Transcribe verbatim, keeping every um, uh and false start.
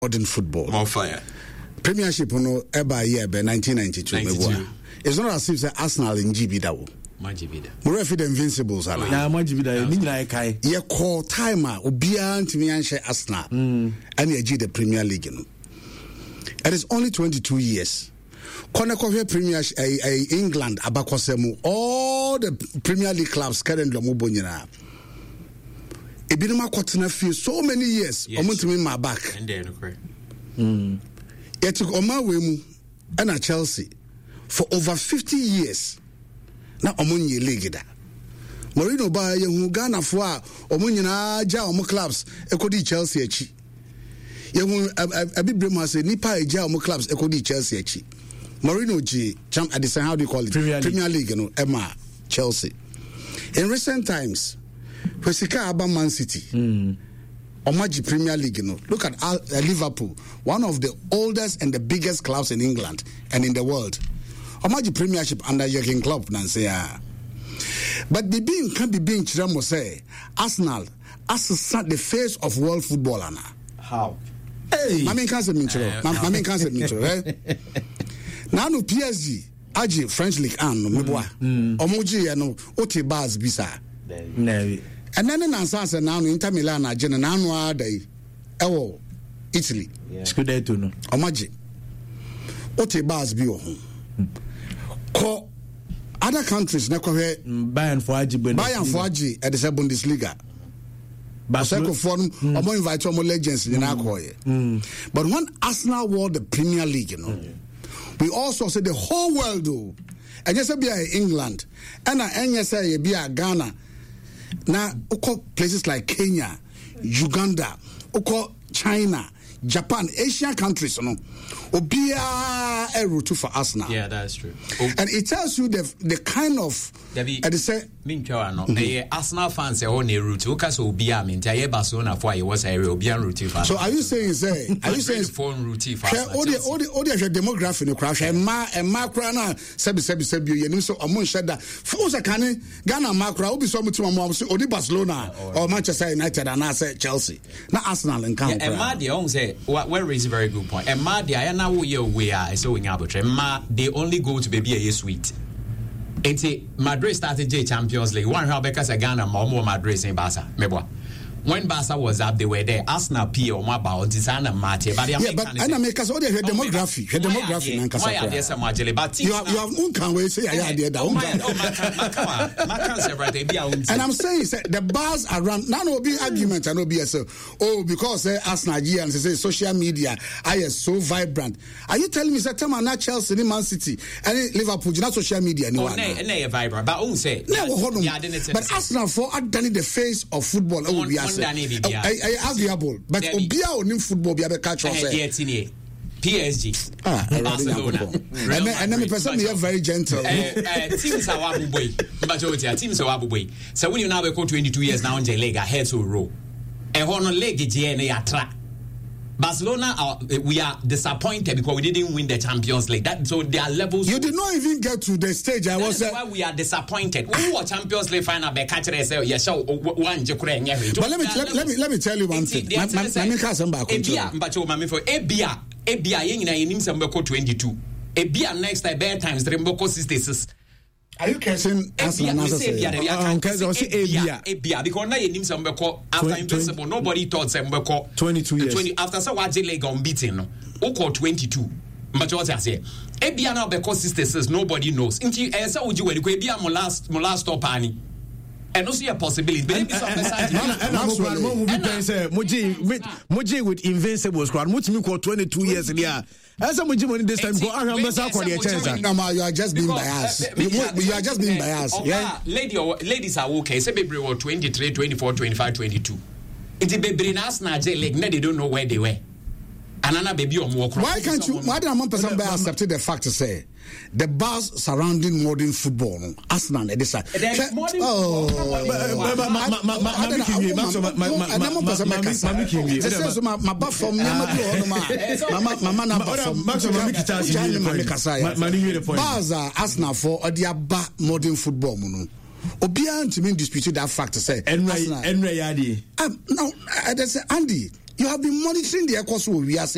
modern football. More fire. Premiership no eba year be nineteen ninety-two. ninety-two. It's not as if say Arsenal in G B dawo. Ma G B da. We refer the Invincibles ala. Na ma G B da ni nyina kai. Ye call timer obia ntimi anhye Arsenal. Mm. And ye the Premier League no. It is only twenty-two years. Konekofia Premier uh, uh, England abakosemu all the Premier League clubs currently omobo nyina. Ebinuma kwatena fie so many years omontimi ma back. And there no correct. Mm. Yet Oma Wemu and Chelsea for over fifty years. Na omonye league da. Mourinho ba ye hu Ghana fo a omonyina ja omo clubs ekodi Chelsea achi. Ye hu abibrem ha say nipa eja omo clubs ekodi Chelsea achi. Mourinho G champ at the how do you call it? Premier League, Premier League you know, Emma Chelsea. In recent times, Wesika Aba Man City. Mm. Omaji Premier League, you know. Look at uh, Liverpool, one of the oldest and the biggest clubs in England and in the world. Omaji Premiership under Jurgen Klopp, Nancy. But the being can be being Chiramo say Arsenal as the face of world football. Anna. How? Hey, Mami can't say Mitchell. Mami can't say Mitchell, right? Now no P S G, Aji French League, and no Meboa. Omoji, no Oti Baz Bisa. No. And then in answer now Inter Milan agenda now day ewo Italy. Scudetto no. Omaji. Ote bars bi ohun. Ko other countries na ko he Bayern for Aji Bayern for Aji at the Bundesliga. Barcelona for omo invite omo legends in akoye. But when Arsenal won the Premier League, you know, mm. we also say the whole world do. And yes be England and and yes be Ghana. Now, uko places like Kenya, Uganda, uko China, Japan, Asian countries, you know, obia a route for Arsenal. Yeah, that's true. Oh. And it tells you the the kind of. Debbie, and say, mean, no, the Arsenal fans are on a route. Uka so obia mean, Taye Barcelona for you was a obia route for. So are you saying say? Are you saying phone route for? All the all the all the demographic no crash. And ma and ma crana sebi sebi sebi. You know so among shada. Fosa kane Ghana makra. Obi so much more. So only Barcelona or Manchester United and I say Chelsea. Not Arsenal and Ghana. And ma the say where is a very good point. And ma the I know we we are so in Abuja. Ma they only go to baby a sweet. Enti Madrid started J Champions League. One how because Ghana more Madrid in Barca. Mebwa. When Barca was up, they were there. Arsenal P or Maba or Tisana Mate. But yeah, but I make us all the demography. The demography. Why are there some But you have you have uncan way say I idea that. And I'm saying the bars around now no be argument and no be so. Oh, because uh, Arsenal and say social media I is so vibrant. Are you telling me that time not Chelsea, Man City, and Liverpool, not social media anymore? Oh, nay, vibrant. But I say but Arsenal for are done the face of football. Oh, we are. I arguable, but Obia on football be able to catch us. P S G, ah, Barcelona, and then the person be very gentle. Teams are wabu boy, but teams are wabu boy. So when you now go twenty-two years now in the league, head to row. And on a leg, G track. Barcelona, are, we are disappointed because we didn't win the Champions League. That so there are levels. You did not even get to the stage. I was. That's why we are disappointed. We were Champions League final. Be catch it say yes. So one je kure nyere. But let me let, let me let me tell you one thing. My my can't come back. Ebia, mbacho mami for Ebia, Ebia ye nyina yenim se mbeko twenty-two. Ebia next time bear times three mbeko sixty-six. Are you catching Arsenal? Because now you need some after Invincible, nobody thought some twenty-two years. twenty after so what J League unbeaten, Oko twenty-two. But what I say, Ebia now because sisters nobody knows. Inti eh so would you when you Ebia mo last mo last stop ani. And also a possibility. But if and I'm going to say, Moji, Moji with Invincible squad, Mutimi for twenty-two years in here. As a Moji this time, go Arambasa for the chance. No, you are just being biased. You are just being biased. Yeah, lady or ladies are okay. Say, baby, were twenty-three, twenty-four, twenty-five, twenty-two. It's a baby in Arsenal, Leg, they don't know where they were. Another baby or more. Why can't you? Why did one person accept the fact to say the buzz surrounding modern football? Arsenal, they say. Oh, buzz Arsenal for the modern football. Obian to me disputed that fact to say. Enray, Enray, Andy. No, I say Andy. You have been monitoring the course we are